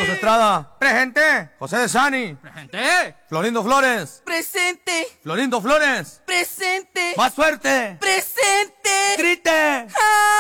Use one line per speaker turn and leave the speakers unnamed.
Carlos Estrada.
Presente.
José de Sani.
Presente.
Florindo Flores.
Presente.
Florindo Flores.
Presente.
Más fuerte.
Presente.
Grite.